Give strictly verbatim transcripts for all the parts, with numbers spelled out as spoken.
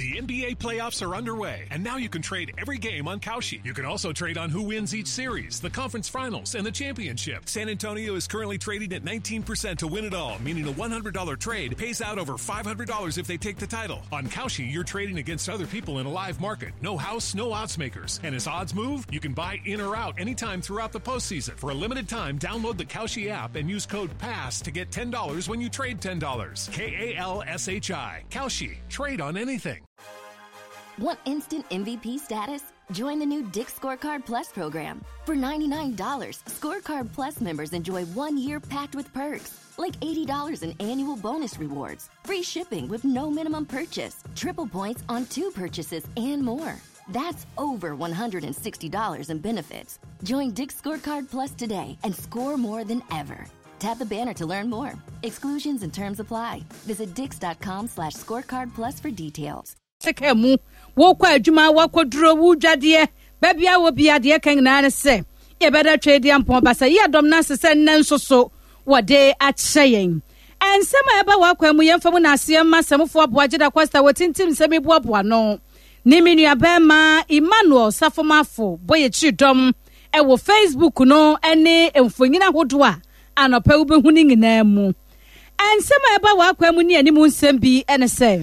The N B A playoffs are underway, and now you can trade every game on Kalshi. You can also trade on who wins each series, the conference finals, and the championship. San Antonio is currently trading at nineteen percent to win it all, meaning a one hundred dollars trade pays out over five hundred dollars if they take the title. On Kalshi, you're trading against other people in a live market. No house, no odds makers. And as odds move, you can buy in or out anytime throughout the postseason. For a limited time, download the Kalshi app and use code PASS to get ten dollars when you trade ten dollars. K A L S H I. Kalshi. Trade on anything. Want instant M V P status? Join the new Dick's Scorecard Plus program. For ninety-nine dollars, Scorecard Plus members enjoy one year packed with perks, like eighty dollars in annual bonus rewards, free shipping with no minimum purchase, triple points on two purchases, and more. That's over one hundred sixty dollars in benefits. Join Dick's Scorecard Plus today and score more than ever. Tap the banner to learn more. Exclusions and terms apply. Visit dix.com slash scorecard plus for details. Sekemu wokwa adwuma wakoduro wudwade babia wo biade kan na ne se ye beda trade ampon basa ye dom na se nan soso wode acheyen ensema eba wakwa mu yemfam na asem masemfo aboaje da kwasta wotintim semi boaboa no ni menu abema Emmanuel Safomafo boye chidom e wo Facebook no ene emfonyina hodo a anopa ubehu ni nyina mu ensema eba wakwa mu ni animu nsem bi ene se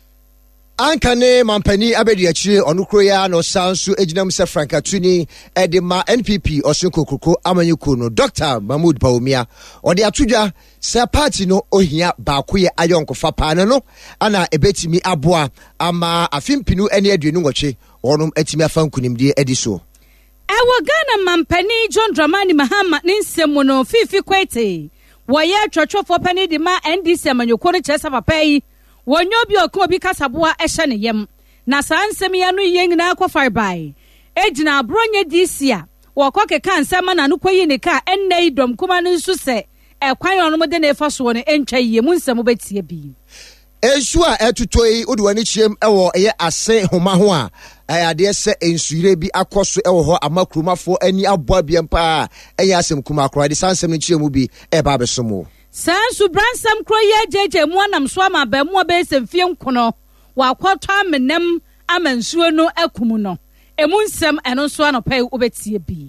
Ankane mampani abedi achire onukro ya no sansu ejinam se Frank Atuni edema N P P osunko kokoko amanyuko no Doctor Mahmoud Bawumia ode atudwa se party no ohia baako ye ayonkofa paano no ana ebetimi aboa ama afimpinu ene aduenu nwɔtwe onum etimi afankunimdie ediso ewo Ghana mampani John Dramani Mahama ne nsemu no fifi kwete woye twotwofo pani de ma N D C amanyuko no kyesa papa yi wonyo bi okọ bi kasaboa ehye ne yem na saa nsem ya no yengina akofar bai ejina abronye D C a wokọ keka nsema na no koyi ne ka ennei dom kuma no nsu se ekwan onum de na efaso no entwa yem nsem betie bi ensu a etutoi odi wani chiem ewo eye ase homa ho a ade se ensuire bi akoso ewo ho amakrumafo ani aboa biempa eye asem kuma akora de sansem no chiemu bi eba besomo Sansu bransam kroye jeje mu anam so ama ba mu be semfie nkono wa kwato amenem amansuo no akumu no emu nsem eno so anopai obetie bi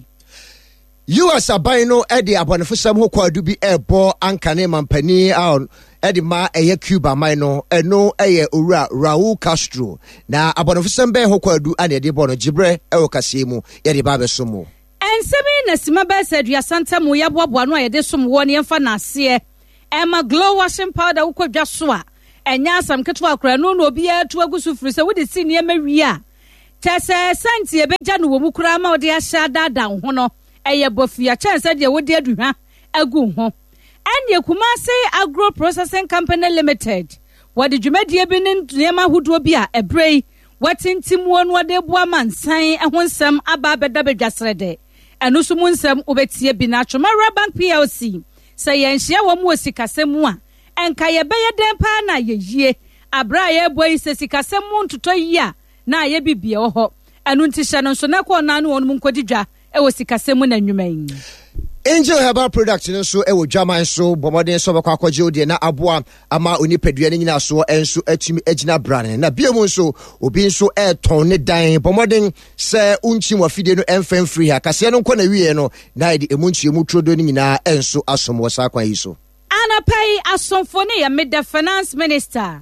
U S aban no e de abonefosam ho kwadu bi ebo ankane mampani a e de ma eye Cuba man no eno eye owura Raul Castro na abonefosam be ho kwadu ane de bo no gibre e wo kase mu ye de ba besomo ensemi na sima be sedua santa mu ya boaboa no ye de som wo ne emfa na ase Emma glow washing powder ukwadwa so a enya asam ketwa akra no no obi atu agusu firi se wodi si ne mawi a tese santi ebeja no wo mu kura ma odi ahya dada ho no eye bofia chance de wodi aduhwa agu ho anye Kumasi Agro Processing Company Limited wodi dwumadie bi ne nema hudo bi a ebrei watintim wo no de boa mansan ehwo nsem aba beda bedwasrede eno so mu nsem obetie bi na Choma Bank P L C say yenhia wo mu osikasemu a enka ye beye den pa na yeyie abra ye boy se sikasemu ntoto yi a na ye bibie wo ho enu ntisha no so na ko na no wonu nkodidwa e wo sikasemu na nwuman Angel Herbal Products no so e wo dwaman so bomodin so bakwa akwaje odi na aboa ama onipadua ne nyina so enso atumi agina brane na biemu so obi nso e ton ne dan bomodin se unchi wafide no emfan free ha kase no nkɔ na wie no na ide emunchi emu trodo ne nyina enso asom wo sa kwan yi so anapai asomfo ne ya mid finance minister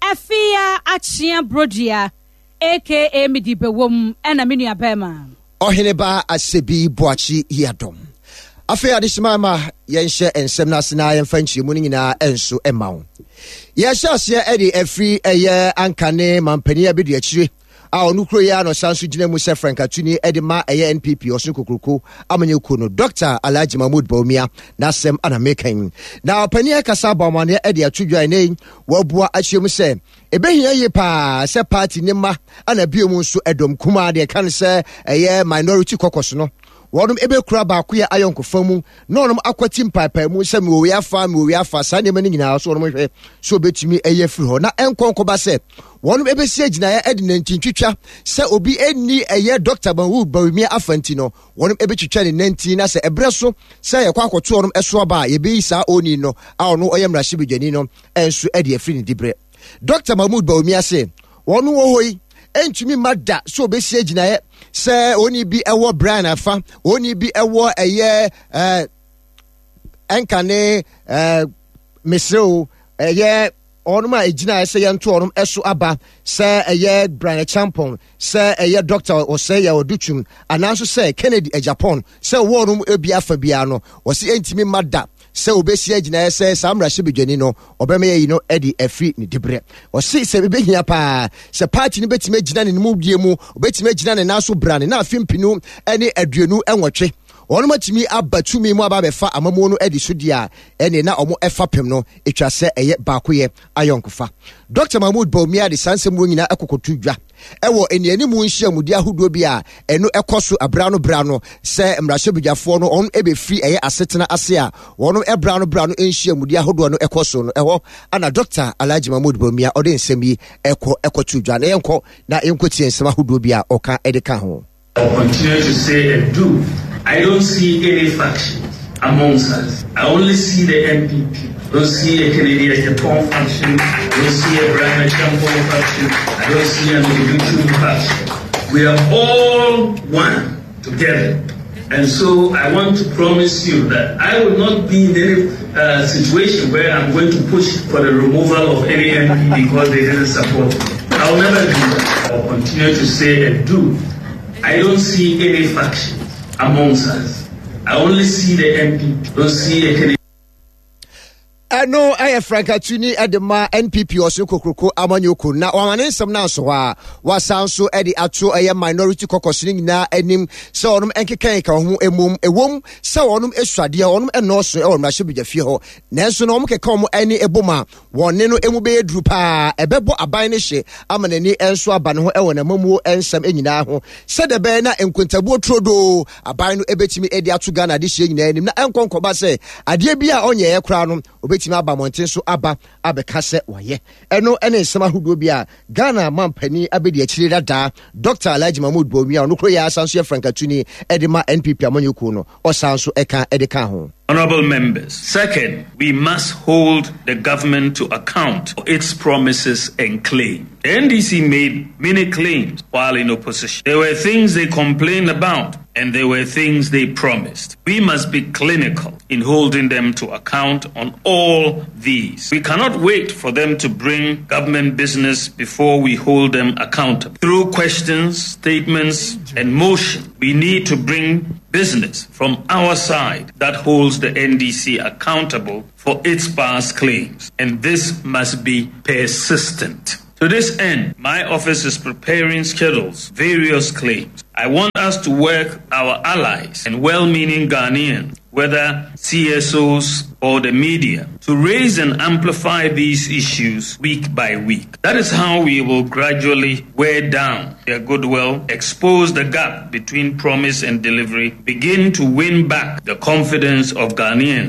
Afia Achia Brodia aka Midibewom ena menu abema Oheneba Asebi Boachi Yadom Afei adishima ma yenhye ensem na sena yemfa nchiemu nyina enso emawo yehye ase edi afri eye ankane mampani abedi achire a onukro ya no sanso gina mu se Frank Atuni edi ma eye N P P osun kokroko amanyeko no Doctor Alhaji Mahmoud Bawumia na sem ana mekan na opani akasa bawmane edi atudwa nei wabua achiemu se ebehia ye pa se party ne ma ana biemu nso edom kuma de kan se eye minority caucus no wonum ebe kura baako ya ayonkofa mu na onum akwati mpaipai mu se me we afa me we afa sa ne mani nyina so onum hwe so betumi eye firi ho na enkonko ba se wonum ebe si agina ya edi nantintwitwa se obi enni eye Doctor Mahmoud Bawumia afanti no wonum ebe twitwa ne nantin na se ebre so se ye kwa akoto onum eso ba ye be isa oni no a ono oyem rahye bedwani no enso edi afiri ne dibre Doctor Mahmoud Bawumia se wɔn wo hoi entumi mada so obesie gyinae sɛ oni bi ɛwɔ Brian Afa oni bi ɛwɔ ɛyɛ eh enkane eh mesreo ɛyɛ onum a egyina sɛ yɛnto onum ɛso aba sɛ ɛyɛ Brian Champon sɛ ɛyɛ doctor ɔsɛ yɛ oduchum anaso sɛ Kennedy e Japan sɛ wɔnum ebi afa bia no wɔsi entimi mada sɛ obesia gyina sɛ Samra Shibidwani no obɛma yɛ yi no edi afri ne dibre wɔsi sɛ bebehia pa sɛ party ne betime gyina ne mu die mu obetime gyina ne naso brane na afimpinu ɛne aduonu ɛnwɔtwe wɔn matimi abatumi mu aba befa amamu no edi so dia ɛne na ɔmo ɛfa pem no etwa sɛ ɛyɛ baakoyɛ ayɔnkofa Doctor Mahmoud Bawumia de sansem wo nyina ɛkokotu dwa ɛwɔ eniani mu nhia mudi ahodo bi a ɛno ɛkɔ abra no bra no sɛ mmarahyɛbadwafoɔ no ɔno ɛbɛfiri ɛyɛ asetena ase a wɔn ɛbra no bra no nhia mudi ahodo no ɛkɔ so no ɛhɔ ana Doctor Alhaji Mahmoud Bawumia ɔde nsɛm yi ɛkɔ ɛkɔtu dwa na yɛnkɔ na yɛnkɔ tie nsɛm ahodo bi a ɔka ɛde ka ho. I'll continue to say and do. I don't see any faction amongst us. I only see the M P P. I don't see a Canadian Japan faction. I don't see a Brian Champon faction. I don't see an individual faction. We are all one together. And so I want to promise you that I will not be in any uh, situation where I'm going to push for the removal of any M P because they didn't support me. I'll never do that. I'll continue to say and do. I don't see any faction amongst us. I only see the M P P. Don't see a Canadian. Ano aye Franka Tuni edema N P P osu kokroko amanyoko na wamane nsem na so ha wasanso edi ato aye minority kokosini nyina anim se onum enkekan ka ho emum ewom se onum esuade onum enoso e onum ahyebidafie ho nanso no omkeka om ani eboma wonne no emu be eduru pa ebebo aban ne hye amanani enso aba ne ho e wona mamuo ensem enyina ho se de be na enkontabuo trodo aban no ebetimi edi ato Ghana de hye nyina anim na enkonkoba se ade bia onye ye kra no obetimi aba monten so aba abeka se waye eno ene nsema hudo bia Ghana mampani abedi akire dada Doctor Alhaji Mahmoud Bawumia no kro ya asanso ye Franka Tuni edema N P P amanyoko no osanso eka edeka ho. Honorable members, second, we must hold the government to account for its promises and claims. The N D C made many claims while in opposition. There were things they complained about and there were things they promised. We must be clinical in holding them to account on all these. We cannot wait for them to bring government business before we hold them accountable. Through questions, statements, and motion, we need to bring business from our side that holds the N D C accountable for its past claims, and this must be persistent. To this end, my office is preparing schedules, various claims. I want us to work our allies and well-meaning Ghanaians, whether C S Os or the media, to raise and amplify these issues week by week. That is how we will gradually wear down their goodwill, expose the gap between promise and delivery, begin to win back the confidence of Ghanaians.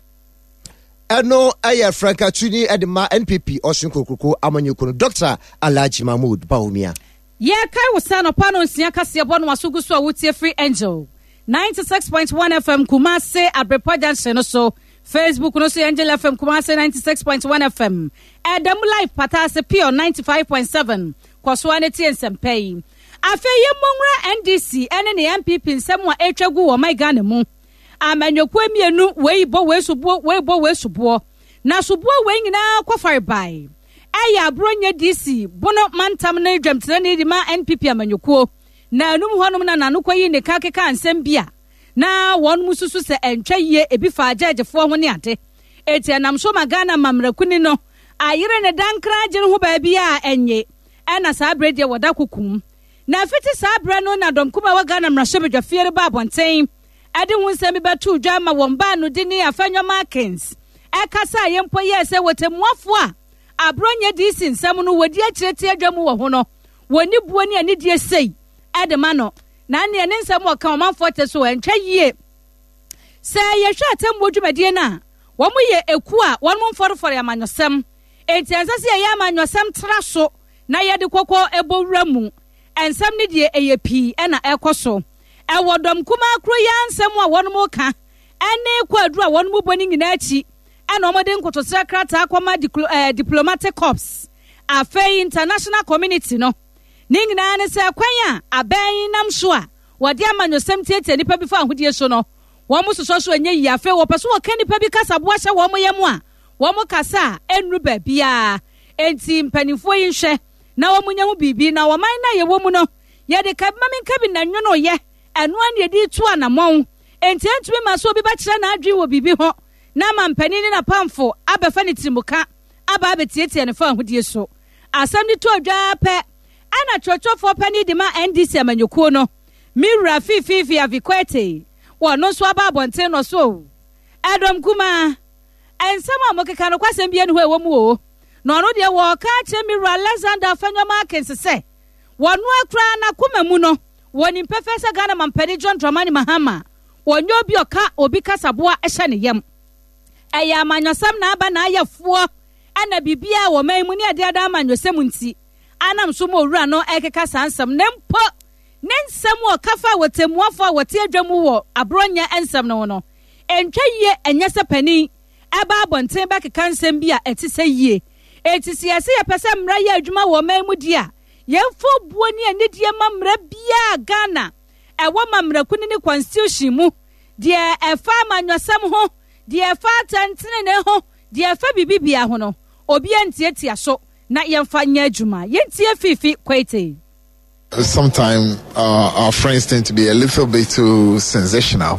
Eno aye Franka Tuni edema N P P osunkokoko amanyoko Doctor Alhaji Mahmoud Bawumia. Ye kai wosano pano nsia kase bono wasugu so wutie Free Angel ninety-six point one F M Kumase Abrepo Junction no so Facebook no so Angel F M Kumase ninety-six point one F M Edem Live Patase Pio ninety-five point seven Kwaswane Tie Nsempei afe ye mongra N D C ene ne M P P nsem wa etwagu wo my Ghana mu amanyoko emienu wei bo wei subo wei bo wei subo na subo wei nyina kwafare bai aya abronye D C bono mantam na dwamtene ne di ma N P P amanyoko na anum honum na nanokwa yi ne kakeka ansem bia na won mususu se entwa ye ebi fa agagefo ho ne ade eti anam so magana mamrakuni no ayire ne dankra gye ho ba bia enye ena sa brede woda kokum na fiti sa bra no na dom kuma wa Ghana mrahwebedwa fiere ba bonten ade hu nsem betu dwa ma won ba no de ne afanyo markins ekasa yempo ye se wotemuafo a abronye D C nsem no wodi akirete adwa mu wo ho no woni buo ne ani die sei edema no na ne ne nsem wo kan man forte so entwa yie se ye hwa atembo dwumadie na wo mo ye eku a won mo mforofore amanyosem entiansa se ye amanyosem tra so na ye de kokko ebowura mu ensem ne die eye pi e na ekoso e wodom kuma akro ya nsem a won mo ka ene kwadu a won mo boni nyina achi e na omode nkotosra krata akoma diplomatic corps afei international community no ne nyinaa ne sɛ kwan a abɛn nam so a wɔde amanyɔsɛm tietie nipa bi fa ahodie so no wɔn mo soso so enye yi afei wɔpɛ so wɔka nipa bi kasa boa hyɛ wɔn mo yɛ mu a wɔn mo kasa a enru baabia enti mpanimfoɔ yi nhwɛ na wɔn nya ho biribi na wɔn man na yɛ wɔ mu no yɛde ka mami nka bi na nwono yɛ ɛno an yɛde tu anamɔn enti entumi ma so obi ba kyerɛ na adwi wɔ biribi ho na ma mpanin na pamfo abɛfa ne tirimuka aba abetietie ne fa ahodie so asɛm ne to adwa pɛ ana twɔtwɔfoɔ pani de ma N D C amanyɔkuo no Mira fififi avikwete wɔno nso aba abɔnten no so Adam Kuma ensɛm a mokeka no kwasɛm bia no ho ɛwɔ mu o na ɔno deɛ wɔka kyerɛ Mira Alexander Afanyoma Akense sɛ wɔno akra na kuma mu no wɔnim pɛfɛ sɛ Ghana mampani John Dramani Mahama wɔnyɛ obi ɔka obi kasaboa ɛhyɛ ne yam ɛyɛ amanyɔsɛm na aba na ayɛfoɔ ana bibia wɔ man mu ne ade ada amanyɔsɛm nti anam so mo owura no ɛkeka sansɛm ne mpo ne nsɛm wɔ kafa wɔ temuafo a wɔte adwa mu wɔ abronya nsɛm no no entwa yie ɛnyɛ sɛ pani ɛba abɔnten ba keka nsɛm bi a ɛte sɛ yie eti siase yɛ pɛ sɛ mmara yɛ adwuma wɔ man mu di a yɛmfo buo ne anidie ma mmara bia Ghana ɛwɔ ma mmaraku ne constitution mu deɛ ɛfa amanyɔsɛm ho deɛ ɛfa atɛntene ne ho deɛ ɛfa bibibia ho no obi antietia so na yɛmfa nyɛ adwuma yɛntie fifi kwete. Sometimes uh, our friends tend to be a little bit too sensational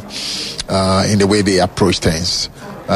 uh, in the way they approach things.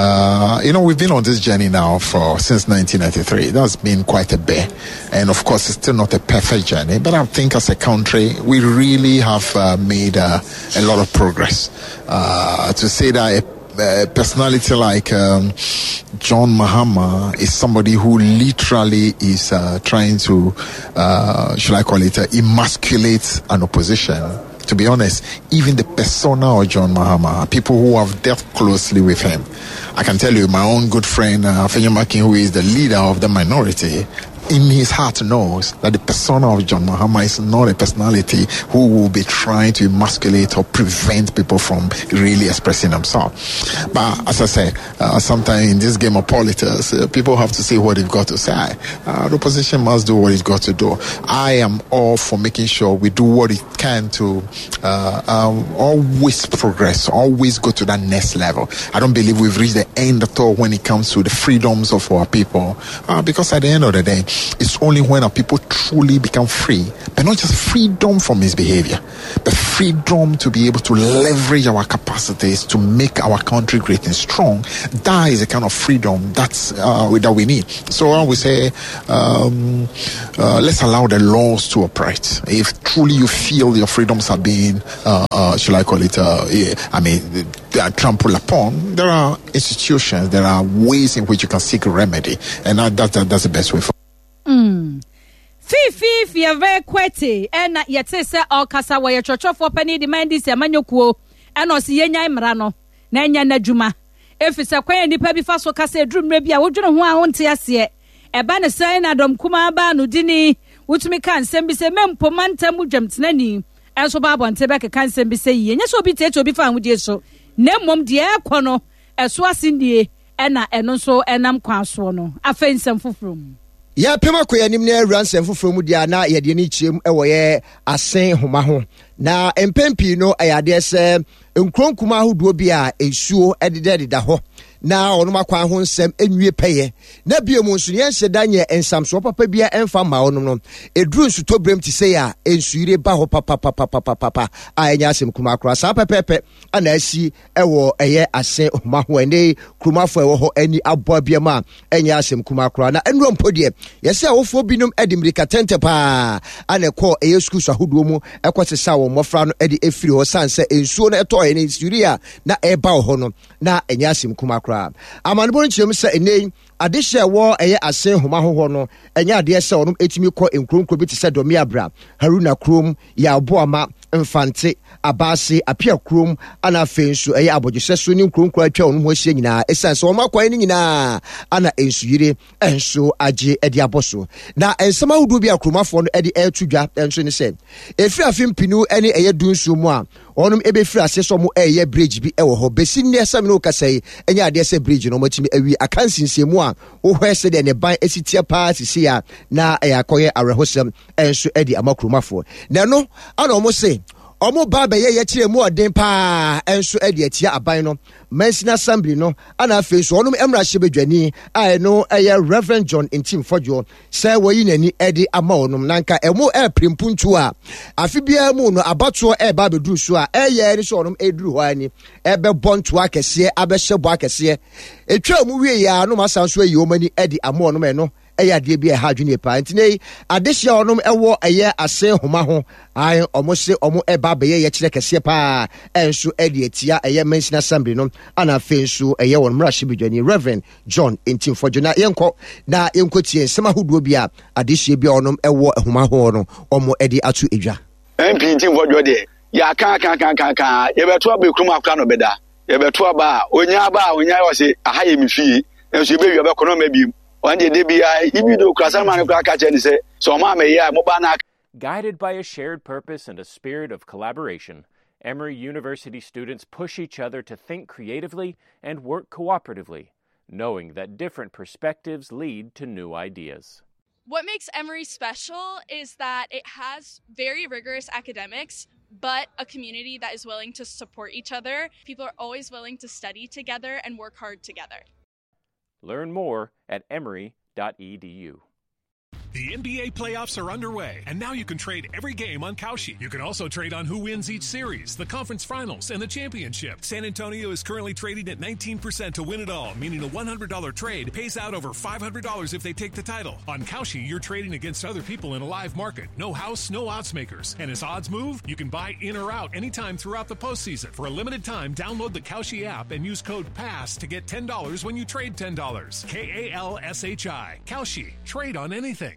Uh, you know, we've been on this journey now for since nineteen ninety-three. That's been quite a bit. And of course, it's still not a perfect journey. But I think as a country, we really have uh, made uh, a lot of progress. Uh, to say that a A personality like um, John Mahama is somebody who literally is uh, trying to, uh, should I call it, uh, emasculate an opposition. To be honest, even the persona of John Mahama, people who have dealt closely with him. I can tell you, my own good friend, uh, Afanyoma Akinse, who is the leader of the minority, in his heart knows that the persona of John Mahama is not a personality who will be trying to emasculate or prevent people from really expressing themselves. But as I say, uh, sometimes in this game of politics, uh, people have to say what they've got to say. Uh, the opposition must do what it's got to do. I am all for making sure we do what it can to uh, um, always progress, always go to that next level. I don't believe we've reached the end at all when it comes to the freedoms of our people, uh, because at the end of the day, it's only when our people truly become free, but not just freedom from misbehavior, but freedom to be able to leverage our capacities to make our country great and strong. That is the kind of freedom that's uh, that we need. So I would say, um, uh, let's allow the laws to operate. If truly you feel your freedoms are being, uh, uh, shall I call it, uh, I mean, they are trampled upon, there are institutions, there are ways in which you can seek a remedy, and that, that, that that's the best way for. Mm. Fifi fi very kwete ena yete se okasa wo ye chochofo pani de mandi se amanyokuo ena o se yenya imra no na enya nadwuma efise kwan nipa bi fa so kasa edrumre bi a wodwene ho a wonte ase eba ne sai na dom kuma ba no dini wutumi kan sem bi se mempo mantam dwamtenani enso ba bonte be ke kan sem bi se yi enya so bi tete obi fa ahudie so na mmom de ekɔ no eso asindie ena eno nso enam kwa so no afensem fofrom ya pema ko yanim na awura nsɛm foforɔ mu dia na yɛde ni kyerem ɛwɔ yɛ asen homa ho na empempi no ayade sɛ nkronkuma ahodoɔ bi a ensuo ɛdeda deda hɔ na ɔno makwan ho nsɛm enwie pɛyɛ na bie mu nso yɛn hyɛ danye ensamso papa bia emfa ma ɔno no eduru nso tobrem ti sɛ ya ensuire ba hɔ papa papa papa papa a enya asɛm kuma akora saa pɛpɛpɛ ana asi ɛwɔ ɛyɛ asen homa ho ɛne kromafo ɛwɔ hɔ ani aboa bia ma enya asɛm kuma akora na enuro mpodie yɛsɛ awofo binom edimirika tente pa ana kɔ ɛyɛ school so ahodoɔ mu ɛkɔte sa wɔ mmɔfra no ɛde efiri hɔ sanse ensuo no ɛtɔ ɛne ensuire na ɛba hɔ no na enya asɛm kuma akora amanbo nkyerem sɛ ene adehye wo ɛyɛ asen homa hoho no ɛnya adeɛ sɛ ɔnom etimi kɔ nkronkro bi te sɛ domi abra haruna krom ya aboama mfante abase apia krom ana afensu ɛyɛ abɔgyesɛ so ne nkronkro atwa ɔnom ho ahyia nyinaa esan sɛ ɔma kwan ne nyinaa ana ensuyire enso agye ɛde abɔso na ensɛm ahodo bi akromafo no ɛde ɛto dwa enso ne sɛ efiri afimpinu ɛne ɛyɛ dunsu mu a ɔnom ɛbɛfiri ase sɛ ɔmo ɛyɛ bridge bi ɛwɔ hɔ bɛsi nnɛ sɛ me no wokasa yi ɛnyɛ adeɛ sɛ bridge no ɔmatumi awi aka nsinsiemu a wohwɛ sɛdeɛ ne ban ɛsi tia paa sisi a na ɛyɛ akɔyɛ awerɛhosɛm ɛnso ɛde ama kuromafoɔ na ɛno ana ɔmo se ɔmo ba bɛyɛ yɛkyerɛ mu ɔden paa ɛnso ɛde atia aban no Mansina Assembly no ana afei so ɔnom ɛmra hyɛ badwani a ɛno ɛyɛ Reverend John Ntim Fodwo sɛ wɔyi n'ani ɛde ama ɔnom nanka ɛmo ɛprimpuntu a afi biara mu no abatoɔ ɛba bɛduru so a ɛyɛ ne so ɔnom ɛduru hɔ ani ɛbɛbɔ ntoa akɛseɛ abɛhyɛ bɔ akɛseɛ etwa mu wie ya no masan so ayi wɔn ani ɛde ama ɔnom ɛno ɛyɛ adeɛ bi ɛha adwene paa nti ne adehyia ɔnom ɛwɔ ɛyɛ ase homa ho ayi ɔmo se ɔmo ɛba bɛyɛ yɛkyerɛ kɛseɛ paa ɛnso ɛde atia ɛyɛ Mansina Assembly no ana afei nso ɛyɛ wɔn mmara hyɛbadwani Reverend John Ntim Fodwo na yɛnkɔ na yɛnkɔ tie nsɛm ahodoɔ bi a adehyia bi a ɔnom ɛwɔ ahoma ho no ɔmo ɛde ato edwa M P Ntim Fodwo deɛ yɛaka ka ka ka ka yɛbɛto aba kurom akora no bɛda yɛbɛto aba onya aba onya yɛ ɔse aha yɛ me fie nso yɛbɛwi ɔbɛkɔ no ma bi Guided by a shared purpose and a spirit of collaboration, Emory University students push each other to think creatively and work cooperatively, knowing that different perspectives lead to new ideas. What makes Emory special is that it has very rigorous academics, but a community that is willing to support each other. People are always willing to study together and work hard together. Learn more at emory dot e d u. The N B A playoffs are underway, and now you can trade every game on Kalshi. You can also trade on who wins each series, the conference finals, and the championship. San Antonio is currently trading at nineteen percent to win it all, meaning a one hundred dollars trade pays out over five hundred dollars if they take the title. On Kalshi, you're trading against other people in a live market. No house, no odds makers. And as odds move, you can buy in or out anytime throughout the postseason. For a limited time, download the Kalshi app and use code PASS to get ten dollars when you trade ten dollars. K A L S H I. Kalshi. Trade on anything.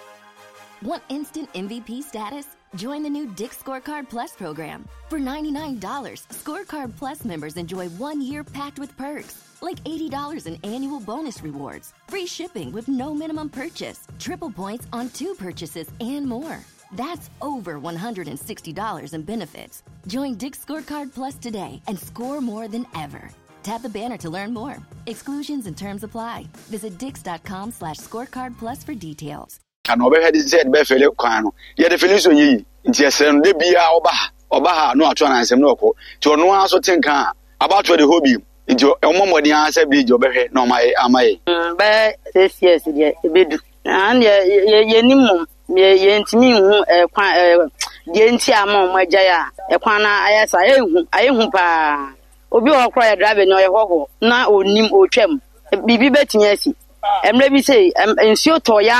Want instant M V P status? Join the new Dick's Scorecard Plus program. For ninety-nine dollars, Scorecard Plus members enjoy one year packed with perks, like eighty dollars in annual bonus rewards, free shipping with no minimum purchase, triple points on two purchases, and more. That's over one hundred sixty dollars in benefits. Join Dick's Scorecard Plus today and score more than ever. Tap the banner to learn more. Exclusions and terms apply. Visit dix.com slash scorecard plus for details. And overhead is said by Philip Quano. Yet the Felicio ye, yes, and they be our Obaha, Obaha, no, Atwana, and Semnoco, to no answer think about what the hobby. Into a moment the answer be your behead, no, my, am I. By this, yes, yes, and ye, Nimum, ye, ain't me, a quan, Yentia, my Jaya, a quana, yes, I am, I am, pa. Obi wa kwa drive no ye ho na onim otwam bibi betiyasi emre bi sei ensio to ya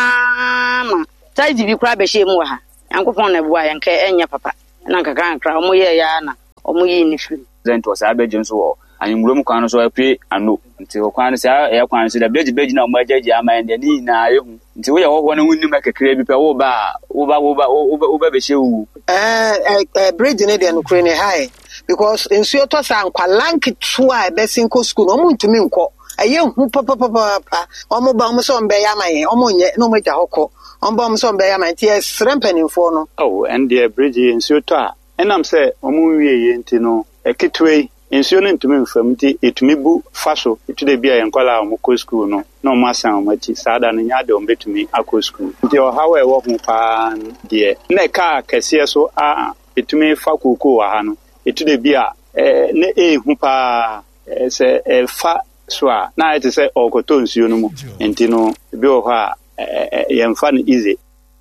ma size bi kura be hye mu ha yankopon na bua yanka enya papa na nkaka nkra omo ye ya na omo yi ni firi present was abeje nso wo anyimuro mu kwan no so ape ano nti wo kwan se ya kwan se da beji beji na omo ajaji ama ende ni na yehu nti wo ye ho no wunnim akakra bi pe wo ba wo ba wo ba wo ba be hye wu eh eh bridge ne de no kure ne high because nsuo to sa nkwa lank two a be sinko school no muntumi nko aye hu papa papa papa omo ba omo so mbe ya maye omo nye no mo ja hokọ omo ba omo so mbe ya maye tie srempanimfo no oh and the bridge nsuo to a enam se omo wie ye nti no eketwe nsuo no ntumi mfam nti etumi bu faso etude bia ye nkwala omo ko school no na omo asan omo ti sada no nya de omo betumi akọ school nti o hawe wo hu pa de na ka kese so a etumi fa kokoo wa ha no etude bia eh ne ehu pa se fa so a na ite se okoto nsuo no mu enti no bi o ha yemfa no easy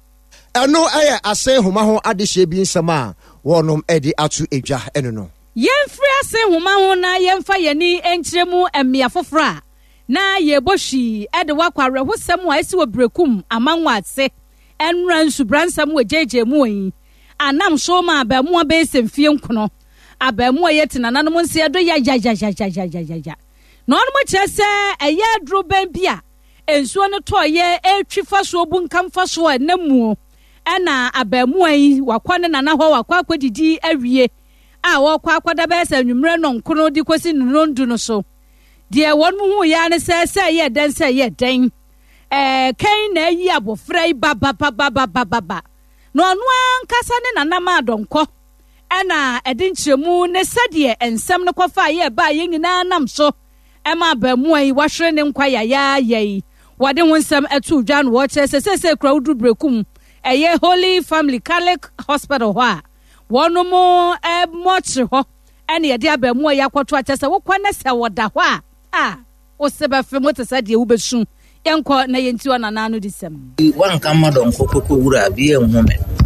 eno aya ase homa ho adehye bi nsam a wonom edi atu edwa eno no yemfri ase homa ho na yemfa yani enkyeremu emia fofora na yebohwi ede wakware hosem a esi wobrekum amanwa ase enra nsubransam wejeje mu yi anam so ma abamu abesemfie nkono abamu ayetena nanom nsia do ya ya ya ya ya ya ya no no chese eye dro ban bia ensuo no toye etwi faso bunkam faso anamu ena abamu ayi wakwane nana ho wakwa akwadidi awie a wakwa akwada be se nwumre no nkono di kosi nundu no so de won mu hu ya ne se se ye den se ye den eh kan na yi abofrai ba ba ba ba ba ba no no ankasa ne nana ma adonko ɛna ɛde nkyerɛmu ne sɛdeɛ nsɛm no kɔfa yɛ ba yɛ nyinaa nam so ɛma abɛmmoa yi wahwere ne nkwa yaya yɛyi wɔde ho nsɛm ɛto dwa no wɔkyerɛ sɛ sɛsɛ kura woduru brekum ɛyɛ Holy Family Catholic Hospital hɔ a wɔn mo ɛmɔkyere hɔ ɛne yɛde abɛmmoa yi akɔto akyɛ sɛ wokɔ ne sɛ wɔda hɔ a a wosɛ bɛfɛ mo te sɛ deɛ wobɛsu yɛnkɔ na yɛnti wɔ nanaa no de sɛm wanka mmadɔ nkɔkɔkɔ wura bi ɛnhome